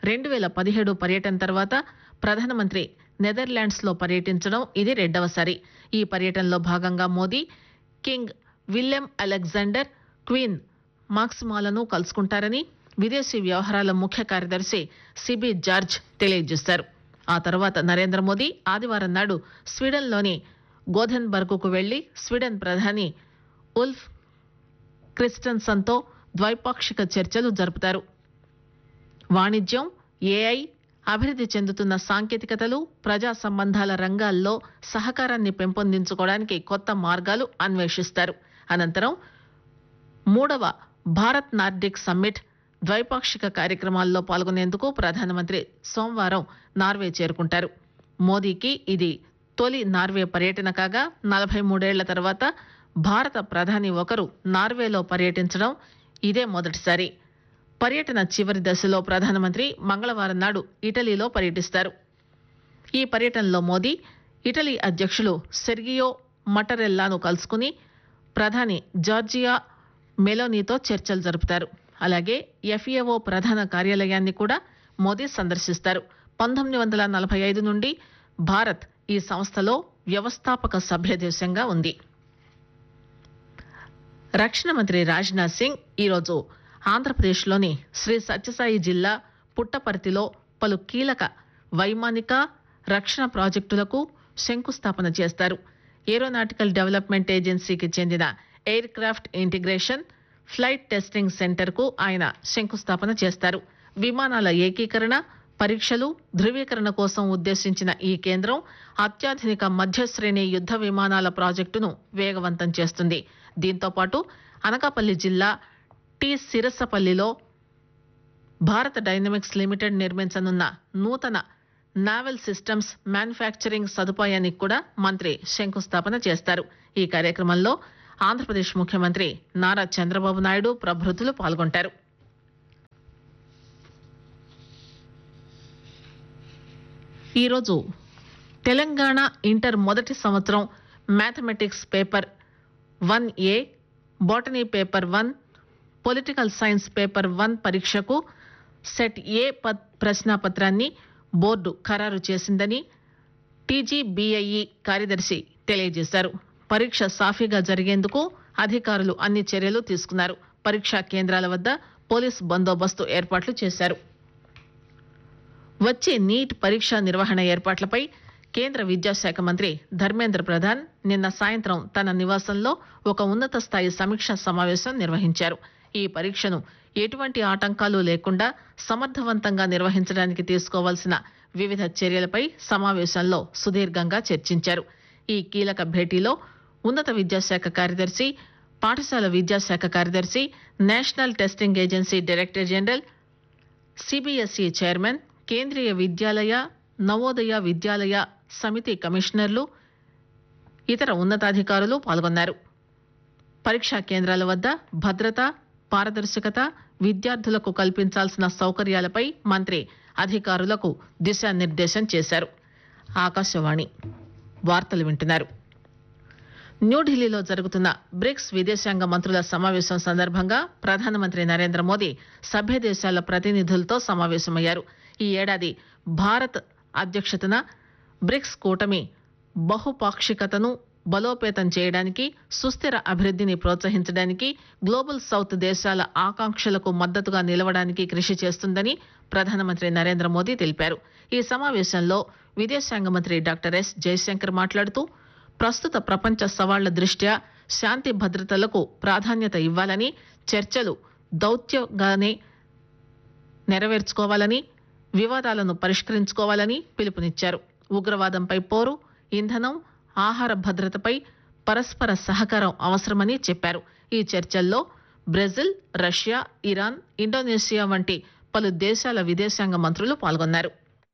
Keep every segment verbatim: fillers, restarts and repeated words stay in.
రెండు వేల పదిహేడు పర్యటన తర్వాత ప్రధానమంత్రి నెదర్లాండ్స్ లో పర్యటించడం ఇది రెండవసారి. ఈ పర్యటనలో భాగంగా Modi king William Alexander, queen మాక్సిమాలను కలుసుకుంటారని విదేశీ వ్యవహారాల ముఖ్య కార్యదర్శి సిబి జార్జ్ తెలియజేశారు. ఆ తర్వాత నరేంద్ర మోదీ ఆదివారం నాడు స్వీడన్లోని గోథెన్బర్గ్కు వెళ్లి స్వీడన్ ప్రధాని ఉల్ఫ్ క్రిస్టన్సన్తో ద్వైపాక్షిక చర్చలు జరుపుతారు. వాణిజ్యం, ఏఐ, అభివృద్ధి చెందుతున్న సాంకేతికతలు, ప్రజా సంబంధాల రంగాల్లో సహకారాన్ని పెంపొందించుకోవడానికి కొత్త మార్గాలు అన్వేషిస్తారు. అనంతరం మూడవ భారత్ నార్డిక్ సమ్మిట్ ద్వైపాక్షిక కార్యక్రమాల్లో పాల్గొనేందుకు ప్రధానమంత్రి సోమవారం నార్వే చేరుకుంటారు. మోదీకి ఇది తొలి నార్వే పర్యటన కాగా నలభై మూడేళ్ల తర్వాత భారత ప్రధాని ఒకరు నార్వేలో పర్యటించడం ఇదే మొదటిసారి. పర్యటన చివరి దశలో ప్రధానమంత్రి మంగళవారం నాడు ఇటలీలో పర్యటిస్తారు. ఈ పర్యటనలో మోదీ ఇటలీ అధ్యక్షులు సెర్గియో మటరెల్లాను కలుసుకుని ప్రధాని జార్జియా మెలోనీతో చర్చలు జరుపుతారు. అలాగే ఎఫ్ఏఓ ప్రధాన కార్యాలయాన్ని కూడా మోదీ సందర్శిస్తారు. పంతొమ్మిది వందల నలభై ఐదు నుండి భారత్ ఈ సంస్థలో వ్యవస్థాపక సభ్యదేశంగా ఉంది. రక్షణ మంత్రి రాజ్నాథ్ సింగ్ ఈరోజు ఆంధ్రప్రదేశ్లోని శ్రీ సత్యసాయి జిల్లా పుట్టపర్తిలో పలు కీలక వైమానిక రక్షణ ప్రాజెక్టులకు శంకుస్థాపన చేస్తారు. ఏరోనాటికల్ డెవలప్మెంట్ ఏజెన్సీకి చెందిన air craft integration, flight testing centre కు ఆయన శంకుస్థాపన చేస్తారు. విమానాల ఏకీకరణ, పరీక్షలు, ధృవీకరణ కోసం ఉద్దేశించిన ఈ కేంద్రం అత్యాధునిక మధ్యశ్రేణి యుద్ధ విమానాల ప్రాజెక్టును వేగవంతం చేస్తుంది. దీంతో పాటు అనకాపల్లి జిల్లా టి సిరసపల్లిలో భారత డైనమిక్స్ లిమిటెడ్ నిర్మించనున్న నూతన నావల్ సిస్టమ్స్ మ్యానుఫ్యాక్చరింగ్ సదుపాయానికి కూడా మంత్రి శంకుస్థాపన చేస్తారు. ఈ కార్యక్రమంలో ఆంధ్రప్రదేశ్ ముఖ్యమంత్రి నారా చంద్రబాబు నాయుడు ప్రభృతులు పాల్గొంటారు. ఈరోజు తెలంగాణ ఇంటర్ మొదటి సంవత్సరం మ్యాథమెటిక్స్ పేపర్ వన్ ఏ, botany paper one, political science paper one పరీక్షకు సెట్ ఏ ప్రశ్నాపత్రాన్ని బోర్డు ఖరారు చేసిందని టీజీబీఐఈ కార్యదర్శి తెలియజేశారు. పరీక్ష సాఫీగా జరిగేందుకు అధికారులు అన్ని చర్యలు తీసుకున్నారు. పరీక్షా కేంద్రాల వద్ద పోలీసు బందోబస్తు ఏర్పాట్లు చేశారు. వచ్చే నీట్ పరీక్ష నిర్వహణ ఏర్పాట్లపై కేంద్ర విద్యాశాఖ మంత్రి ధర్మేంద్ర ప్రధాన్ నిన్న సాయంత్రం తన నివాసంలో ఒక ఉన్నత స్థాయి సమీక్షా సమావేశం నిర్వహించారు. ఈ పరీక్షను ఎటువంటి ఆటంకాలు లేకుండా సమర్థవంతంగా నిర్వహించడానికి తీసుకోవాల్సిన వివిధ చర్యలపై సమావేశంలో సుదీర్ఘంగా చర్చించారు. ఈ కీలక భేటీలో ఉన్నత విద్యాశాఖ కార్యదర్శి, పాఠశాల విద్యాశాఖ కార్యదర్శి, national testing agency director general, CBSE chairman, Kendriya Vidyalaya, Navodaya విద్యాలయ సమితి కమిషనర్లు, ఇతర ఉన్నతాధికారులు పాల్గొన్నారు. పరీక్షా కేంద్రాల వద్ద భద్రత, పారదర్శకత, విద్యార్థులకు కల్పించాల్సిన సౌకర్యాలపై మంత్రి అధికారులకు దిశానిర్దేశం చేశారు. ఆకాశవాణి వార్తలు వింటున్నారు. న్యూఢిల్లీలో జరుగుతున్న బ్రిక్స్ విదేశాంగ మంత్రుల సమావేశం సందర్భంగా ప్రధానమంత్రి నరేంద్ర మోదీ సభ్య దేశాల ప్రతినిధులతో సమావేశమయ్యారు. ఈ ఏడాది భారత్ అధ్యక్షతన బ్రిక్స్ కూటమి బహుపాక్షికతను బలోపేతం చేయడానికి, సుస్థిర అభివృద్ధిని ప్రోత్సహించడానికి, గ్లోబల్ సౌత్ దేశాల ఆకాంక్షలకు మద్దతుగా నిలవడానికి కృషి చేస్తుందని ప్రధానమంత్రి నరేంద్ర మోదీ తెలిపారు. ఈ సమావేశంలో విదేశాంగ మంత్రి డాక్టర్ ఎస్ జయశంకర్ మాట్లాడుతూ ప్రస్తుత ప్రపంచ సవాళ్ల దృష్ట్యా శాంతి భద్రతలకు ప్రాధాన్యత ఇవ్వాలని, చర్చలు దౌత్యంగానే నెరవేర్చుకోవాలని, వివాదాలను పరిష్కరించుకోవాలని పిలుపునిచ్చారు. ఉగ్రవాదంపై పోరు, ఇంధనం, ఆహార భద్రతపై పరస్పర సహకారం అవసరమని చెప్పారు. ఈ చర్చల్లో బ్రెజిల్, రష్యా, ఇరాన్, ఇండోనేషియా వంటి పలు దేశాల విదేశాంగ మంత్రులు పాల్గొన్నారు.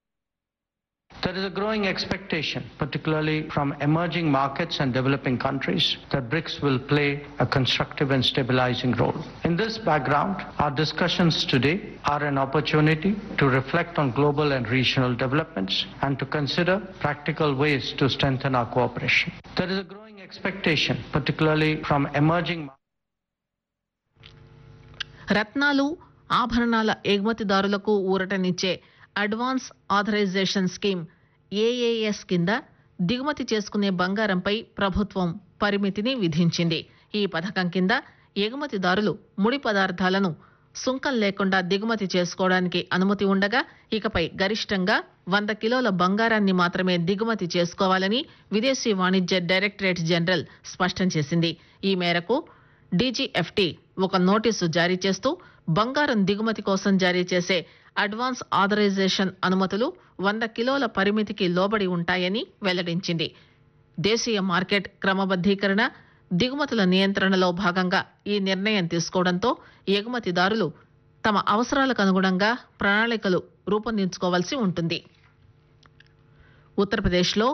There is a growing expectation, particularly from emerging markets and developing countries, that BRICS will play a constructive and stabilizing role. In this background, our discussions today are an opportunity to reflect on global and regional developments and to consider practical ways to strengthen our cooperation. There is a growing expectation, particularly from emerging రత్నాలు, ఆభరణాల ఎగుమతిదారులకు ఊరటనిచ్చే advance authorisation scheme AAS కింద దిగుమతి చేసుకునే బంగారంపై ప్రభుత్వం పరిమితిని విధించింది. ఈ పథకం కింద ఎగుమతిదారులు ముడి పదార్థాలను సుంకం లేకుండా దిగుమతి చేసుకోవడానికి అనుమతి ఉండగా ఇకపై గరిష్టంగా వంద కిలోల బంగారాన్ని మాత్రమే దిగుమతి చేసుకోవాలని విదేశీ వాణిజ్య డైరెక్టరేట్ జనరల్ స్పష్టం చేసింది. ఈ మేరకు డీజీఎఫ్టీ ఒక నోటీసు జారీ చేస్తూ బంగారం దిగుమతి కోసం జారీ చేసే అడ్వాన్స్ ఆథరైజేషన్ అనుమతులు వంద కిలోల పరిమితికి లోబడి ఉంటాయని వెల్లడించింది. దేశీయ మార్కెట్ క్రమబద్దీకరణ, దిగుమతుల నియంత్రణలో భాగంగా ఈ నిర్ణయం తీసుకోవడంతో ఎగుమతిదారులు తమ అవసరాలకు అనుగుణంగా ప్రణాళికలు రూపొందించుకోవాల్సి ఉంటుంది. ఉత్తరప్రదేశ్లో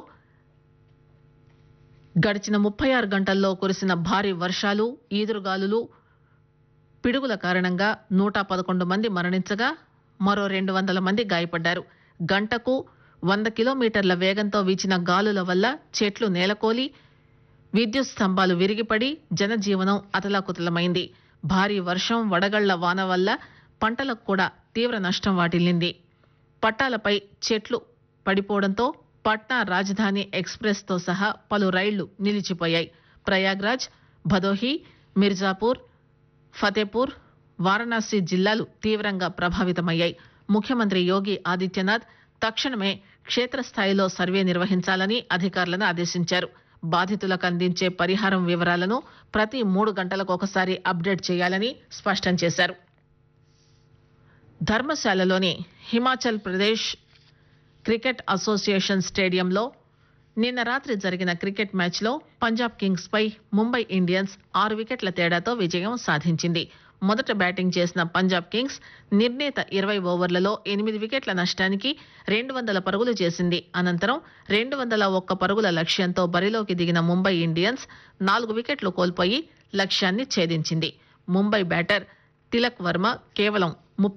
గడిచిన ముప్పై ఆరు గంటల్లో కురిసిన భారీ వర్షాలు, ఈదురుగాలులు, పిడుగుల కారణంగా నూట పదకొండు మంది మరణించగా మరో రెండు వందల మంది గాయపడ్డారు. గంటకు వంద కిలోమీటర్ల వేగంతో వీచిన గాలుల వల్ల చెట్లు నేలకోలి విద్యుత్ స్తంభాలు విరిగిపడి జనజీవనం అతలాకుతలమైంది. భారీ వర్షం, వడగళ్ల వాన వల్ల పంటలకు కూడా తీవ్ర నష్టం వాటిల్లింది. పట్టాలపై చెట్లు పడిపోవడంతో పట్నా రాజధాని ఎక్స్ప్రెస్ తో సహా పలు రైళ్లు నిలిచిపోయాయి. ప్రయాగ్రాజ్, భదోహి, మిర్జాపూర్, ఫతేపూర్, వారణాసి జిల్లాలు తీవ్రంగా ప్రభావితమయ్యాయి. ముఖ్యమంత్రి యోగి ఆదిత్యనాథ్ తక్షణమే క్షేత్రస్థాయిలో సర్వే నిర్వహించాలని అధికారులను ఆదేశించారు. బాధితులకు అందించే పరిహారం వివరాలను ప్రతి మూడు గంటలకు ఒకసారి అప్డేట్ చేయాలని స్పష్టం చేశారు. ధర్మశాలలోని హిమాచల్ ప్రదేశ్ క్రికెట్ అసోసియేషన్ స్టేడియంలో నిన్న రాత్రి జరిగిన క్రికెట్ మ్యాచ్లో పంజాబ్ కింగ్స్ పై ముంబై ఇండియన్స్ ఆరు వికెట్ల తేడాతో విజయం సాధించింది. మొదట బ్యాటింగ్ చేసిన పంజాబ్ కింగ్స్ నిర్ణీత ఇరవై ఓవర్లలో ఎనిమిది వికెట్ల నష్టానికి రెండు వందల పరుగులు చేసింది. అనంతరం రెండు వందల ఒక్క పరుగుల లక్ష్యంతో బరిలోకి దిగిన ముంబై ఇండియన్స్ నాలుగు వికెట్లు కోల్పోయి లక్ష్యాన్ని ఛేదించింది. ముంబై బ్యాటర్ తిలక్ వర్మ కేవలం